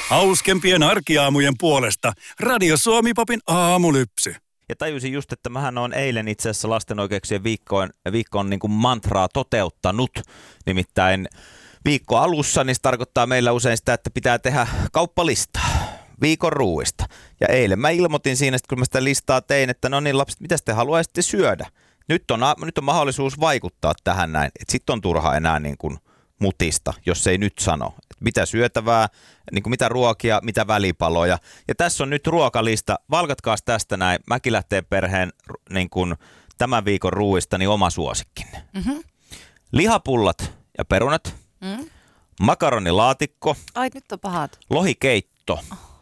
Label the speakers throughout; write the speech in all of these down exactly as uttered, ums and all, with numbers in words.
Speaker 1: Hauskempien arkiaamujen puolesta Radio Suomi Popin aamulypsy.
Speaker 2: Ja tajusin just, että mähän on eilen itse asiassa lasten oikeuksien viikkoon, viikon niin kuin mantraa toteuttanut. Nimittäin viikko alussa, niin se tarkoittaa meillä usein sitä, että pitää tehdä kauppalista viikon ruuista. Ja eilen mä ilmoitin siinä, että kun mä sitä listaa tein, että no niin lapset, mitä te haluaisitte syödä? Nyt on, nyt on mahdollisuus vaikuttaa tähän näin, että sitten on turha enää niin kuin mutista, jos ei nyt sano. Että mitä syötävää, niin kuin mitä ruokia, mitä välipaloja. Ja tässä on nyt ruokalista. Valkatkaas tästä näin Mäkilähteen perheen niin kuin tämän viikon ruuista niin oma suosikkinne. Mm-hmm. Lihapullat ja perunat, mm. makaronilaatikko,
Speaker 3: ai nyt on pahat,
Speaker 2: lohikeitto,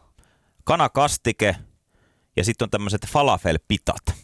Speaker 2: kanakastike ja sitten on tämmöiset falafel-pitat.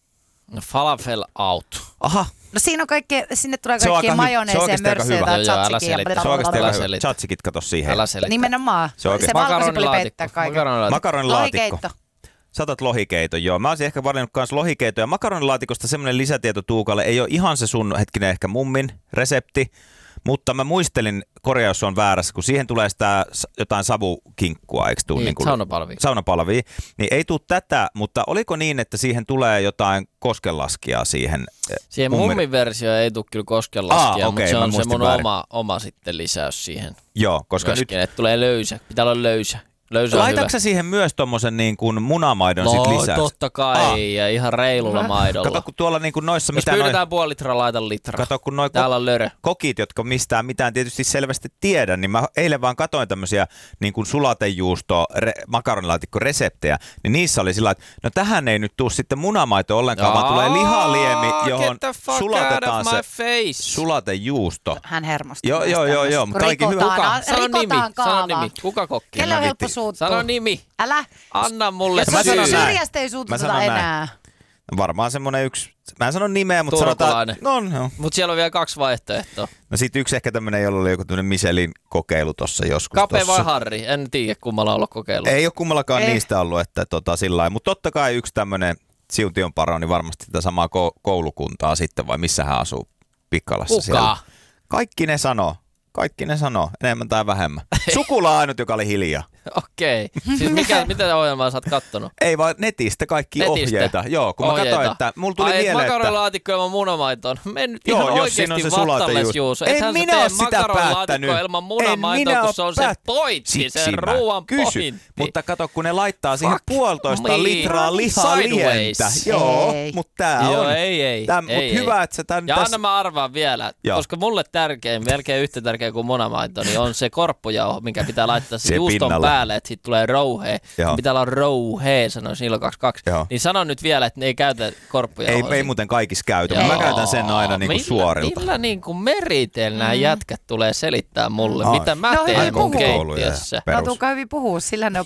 Speaker 4: No falafel out.
Speaker 2: Aha.
Speaker 3: No siinä on kaikki, sinne tulee kaikkia majoneeseja, mörssejä tai tzatsikia.
Speaker 2: Se on oikeasti aika hyvä. Tzatzikit kato siihen.
Speaker 4: Älä selittää.
Speaker 3: Nimenomaan. Se, se valkosipuli peittää kaiken.
Speaker 2: Makaronilaatikko. Saatat lohikeiton, joo. Mä olisin ehkä valinnut myös lohikeiton. Ja makaronilaatikosta semmoinen lisätieto Tuukalle. Ei ole ihan se sun hetkinen ehkä mummin resepti. Mutta mä muistelin, korjaus on väärässä, kun siihen tulee sitä jotain savukinkkua, eikö tuu?
Speaker 4: Niin,
Speaker 2: niin kuin
Speaker 4: saunapalvia.
Speaker 2: Saunapalvia. Niin ei tuu tätä, mutta oliko niin, että siihen tulee jotain koskenlaskijaa siihen?
Speaker 4: Siihen mummin, mummin versio ei tule kyllä koskenlaskijaa,
Speaker 2: Aa, okay,
Speaker 4: mutta se on se mun oma, oma sitten lisäys siihen.
Speaker 2: Joo, koska
Speaker 4: myöskin,
Speaker 2: nyt
Speaker 4: että tulee löysä. Pitää olla löysä.
Speaker 2: Laitatko sä siihen myös tommosen niin kuin munamaidon
Speaker 4: no,
Speaker 2: sit lisäys?
Speaker 4: Totta kai, ah. ja ihan reilulla maidolla.
Speaker 2: Kato, kun tuolla niin kuin noissa...
Speaker 4: Jos
Speaker 2: mitä
Speaker 4: pyydetään
Speaker 2: noi...
Speaker 4: puoli litraa, laita litra.
Speaker 2: Kato, kun noi
Speaker 4: täällä on lörö.
Speaker 2: Kokit, jotka mistään mitään tietysti selvästi tiedä, niin mä eilen vaan katoin tämmöisiä niin kuin sulatejuusto, re, makaronilaatikko-reseptejä, niin niissä oli sillä, että no tähän ei nyt tuu sitten munamaito ollenkaan, vaan tulee lihaliemi, johon sulatetaan se face. Sulatejuusto.
Speaker 3: Hän hermostuu.
Speaker 2: Joo, joo, joo, joo, mutta kaikki hyvä.
Speaker 4: Kuka? Sano nimi, sano nimi. Kuka kokki?
Speaker 3: Kelle on helppo suuttua?
Speaker 4: Sano nimi.
Speaker 3: Älä.
Speaker 4: Anna mulle
Speaker 3: syy. Jos syrjästä ei suututa enää.
Speaker 2: Varmaan semmoinen yksi, mä en sano nimeä, mutta sanotaan... No, no.
Speaker 4: Mutta siellä on vielä kaksi vaihtoehtoa.
Speaker 2: No sit yksi ehkä tämmönen, jolla oli joku tämmönen Michelin kokeilu tossa joskus.
Speaker 4: Kape
Speaker 2: tossa.
Speaker 4: vai Harri? En tiedä kummalla on ollut kokeilu.
Speaker 2: Ei ole kummallakaan
Speaker 3: ei.
Speaker 2: niistä ollut, että tota sillain. Mutta totta kai yksi tämmönen Siuntion Paro, niin varmasti tätä samaa koulukuntaa sitten, vai missä hän asuu Pikkalassa.
Speaker 4: Kuka?
Speaker 2: Siellä. Kaikki ne sanoo. Kaikki ne sanoo, enemmän tai vähemmän. Sukula ainut, joka oli hiljaa.
Speaker 4: Okei. Okay. Siis mikä, mitä ohjelmaa sä oot kattonut?
Speaker 2: Ei vaan netistä kaikki netistä. ohjeita. Joo, kun
Speaker 4: ohjeita.
Speaker 2: mä katsoin, että mulla tuli
Speaker 4: Ai,
Speaker 2: mieleen, että...
Speaker 4: makaronilaatikko ilman munamaitoon. Me nyt
Speaker 2: joo,
Speaker 4: ihan oikeesti vattalles, Juuso.
Speaker 2: En minä ole sitä päättänyt.
Speaker 4: Ilman munamaitoa, kun se on päät... se pointti, se ruuan pointti.
Speaker 2: Mutta kato, kun ne laittaa siihen puolitoista me. litraa lihalientä. Joo, mutta tää on.
Speaker 4: Joo, ei, ei.
Speaker 2: Mutta hyvä, että sä tän...
Speaker 4: Ja anna mä arvaan vielä, koska mulle tärkein, melkein yhtä tärkeä kuin munamaito, niin on se korppujauho, mikä pitää laittaa se juuston päälle, että siitä tulee rouhea. Pitää olla rouhea, sanoisin Ilo kaksikymmentäkaksi. Joo. Niin sano nyt vielä, että ne ei käytä korppujauhoa.
Speaker 2: Ei, ei muuten kaikissa käytä, mutta mä käytän sen aina niinku
Speaker 4: millä,
Speaker 2: suorilta.
Speaker 4: Millä niinku meriteillä nämä mm. jätkät tulee selittää mulle,
Speaker 2: Ai.
Speaker 4: mitä mä
Speaker 3: no,
Speaker 4: teen mun
Speaker 3: puhuu.
Speaker 4: keittiössä.
Speaker 3: No tuukaa hyvin puhua, sillä ne